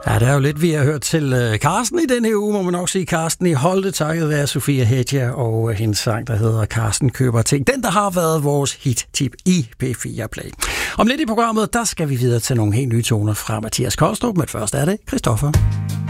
Ja, det er jo lidt, vi har hørt til Carsten i denne uge, må man nok sige. Carsten i Holte, takket være Sofia Hedja og hendes sang, der hedder Carsten køber ting. Den, der har været vores hit-tip i P4 Play. Om lidt i programmet, der skal vi videre til nogle helt nye toner fra Mathias Kolstrup, men først er det Christoffer.